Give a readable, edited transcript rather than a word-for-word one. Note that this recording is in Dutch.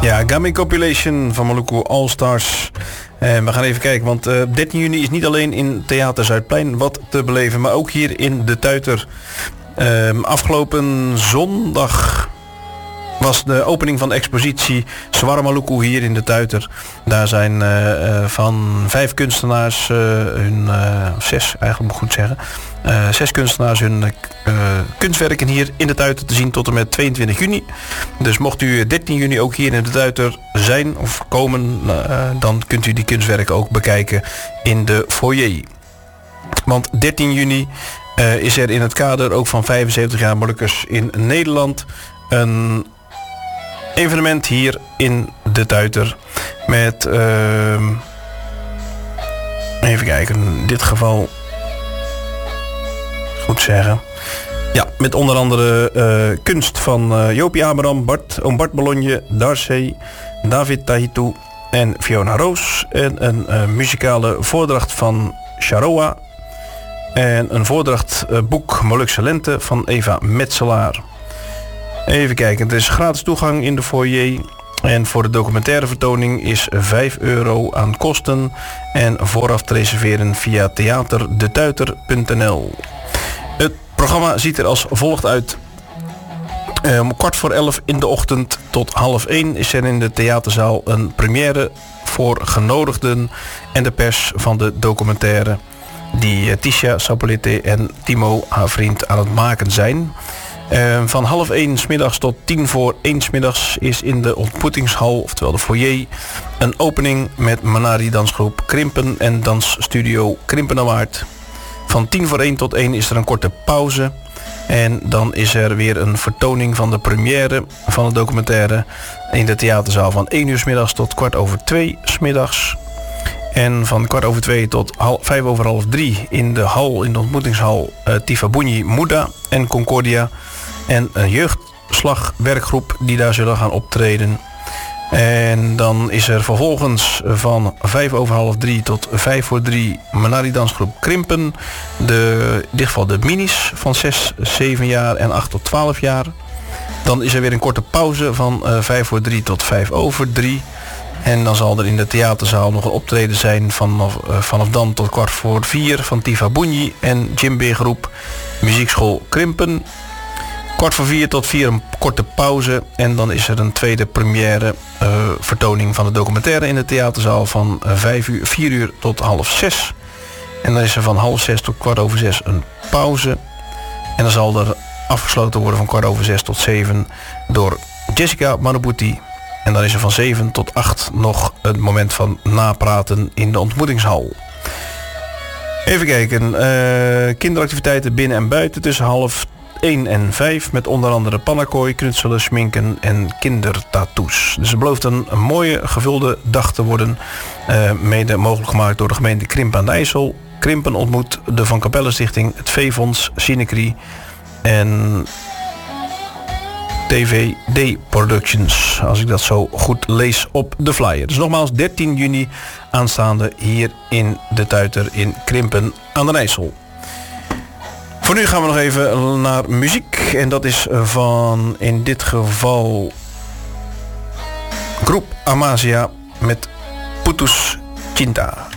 Ja, Gaming Compilation van Maluku All Stars. En we gaan even kijken, want 13 juni is niet alleen in Theater Zuidplein wat te beleven, maar ook hier in De Tuiter. Afgelopen zondag was de opening van de expositie Zware Maluku hier in De Tuiter. Daar zijn van 5 kunstenaars, 6 eigenlijk moet ik goed zeggen, 6 kunstenaars hun kunstwerken hier in De Tuiter te zien tot en met 22 juni. Dus mocht u 13 juni ook hier in De Tuiter zijn of komen, dan kunt u die kunstwerken ook bekijken in de foyer. Want 13 juni is er in het kader ook van 75 jaar Molukkers in Nederland een evenement hier in De Tuiter met even kijken, in dit geval goed zeggen, ja, met onder andere kunst van Jopie Abraham, Oom Bart Bologna, Darcy, David Tahitu en Fiona Roos en een muzikale voordracht van Sharoa en een voordracht boek Molukse Lente van Eva Metselaar. Even kijken, het is gratis toegang in de foyer. En voor de documentaire vertoning is €5 aan kosten. En vooraf te reserveren via theaterdetuiter.nl. Het programma ziet er als volgt uit. Om 11:15 in de ochtend tot 12:30 is er in de theaterzaal een première voor genodigden en de pers van de documentaire die Tisha Sapolite en Timo, haar vriend, aan het maken zijn. Van 12:30 's middags tot 1:50 's middags is in de ontmoetingshal, oftewel de foyer, een opening met Manari dansgroep Krimpen en dansstudio Krimpen en Waard. Van 1:50 tot 1 is er een korte pauze. En dan is er weer een vertoning van de première van de documentaire in de theaterzaal van 1 uur 's middags tot 2:15 's middags. En van 2:15 tot 2:55 in de hal, in de ontmoetingshal, Tifabunyi Muda en Concordia. En een jeugdslagwerkgroep die daar zullen gaan optreden. En dan is er vervolgens van 2:55 tot 2:55 Manari dansgroep Krimpen. In dit geval de minis van 6, 7 jaar en 8 tot 12 jaar. Dan is er weer een korte pauze van 2:55 tot 3:05. En dan zal er in de theaterzaal nog een optreden zijn vanaf dan tot 3:15 van Tifabunyi en Djembe groep Muziekschool Krimpen. 3:15 tot 4 een korte pauze. En dan is er een tweede première vertoning van de documentaire in de theaterzaal van 4 uur tot 5:30. En dan is er van 5:30 tot 6:15 een pauze. En dan zal er afgesloten worden van 5:15 tot 7 door Jessica Manabuti. En dan is er van 7 tot 8 nog een moment van napraten in de ontmoetingshal. Even kijken. Kinderactiviteiten binnen en buiten tussen 1 en 5 met onder andere pannakooi, knutselen, schminken en kindertattoos. Dus het belooft een mooie gevulde dag te worden. Mede mogelijk gemaakt door de gemeente Krimpen aan de IJssel. Krimpen ontmoet de Van Capelle Stichting, het Veefonds, Cinecri en TVD Productions, als ik dat zo goed lees op de flyer. Dus nogmaals 13 juni aanstaande hier in De Tuiter in Krimpen aan de IJssel. Voor nu gaan we nog even naar muziek. En dat is van in dit geval groep Amasia met Putus Cinta.